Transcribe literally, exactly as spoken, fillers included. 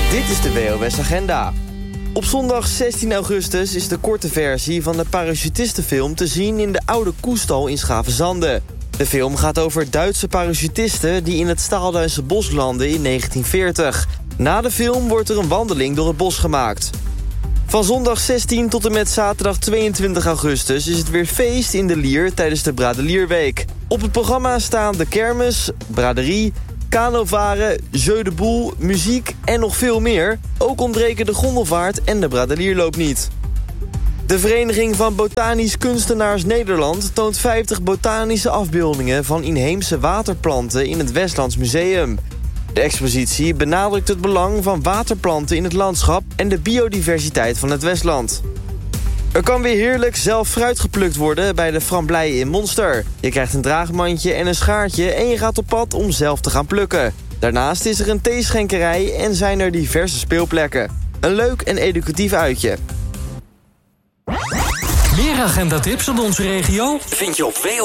Dit is de W O S-agenda. Op zondag zestien augustus is de korte versie van de parachutistenfilm te zien in de oude koestal in Schavenzande. De film gaat over Duitse parachutisten die in het Staalduinse bos landen in negentien veertig. Na de film wordt er een wandeling door het bos gemaakt. Van zondag zestien tot en met zaterdag tweeëntwintig augustus is het weer feest in de Lier tijdens de Bradelierweek. Op het programma staan de kermis, braderie, kanovaren, jeu de boel, muziek en nog veel meer. Ook ontbreken de gondelvaart en de bradelierloop niet. De Vereniging van Botanisch Kunstenaars Nederland toont vijftig botanische afbeeldingen van inheemse waterplanten in het Westlands Museum. De expositie benadrukt het belang van waterplanten in het landschap en de biodiversiteit van het Westland. Er kan weer heerlijk zelf fruit geplukt worden bij de Frambleien in Monster. Je krijgt een draagmandje en een schaartje en je gaat op pad om zelf te gaan plukken. Daarnaast is er een theeschenkerij en zijn er diverse speelplekken. Een leuk en educatief uitje. Meer agendatips uit onze regio vind je op w o